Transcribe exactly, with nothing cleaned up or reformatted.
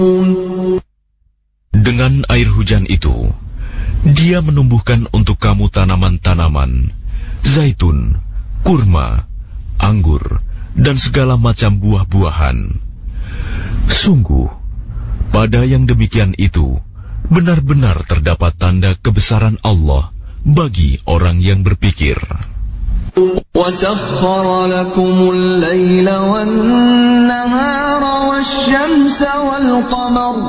Dengan air hujan itu, Dia menumbuhkan untuk kamu tanaman-tanaman, zaitun, kurma, anggur, dan segala macam buah-buahan. Sungguh, pada yang demikian itu, benar-benar terdapat tanda kebesaran Allah bagi orang yang berpikir. وَسَخَّرَ لَكُمُ اللَّيْلَ وَالنَّهَارَ وَالشَّمْسَ وَالْقَمَرَ